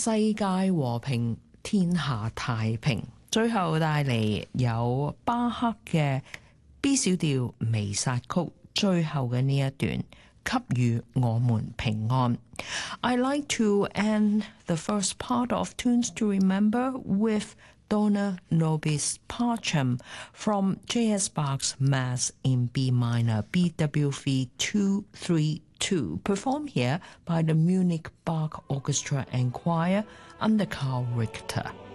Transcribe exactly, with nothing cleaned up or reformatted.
世界和平，天下太平。最後帶嚟有巴赫嘅 B 小調彌撒曲，最後嘅呢一段給予我們平安。I like to end the first part of Tunes to Remember with Dona Nobis Pacem from J S Bach's Mass in B minor, B W V two thirty-two, performed here by the Munich Bach Orchestra and Choir under Karl Richter.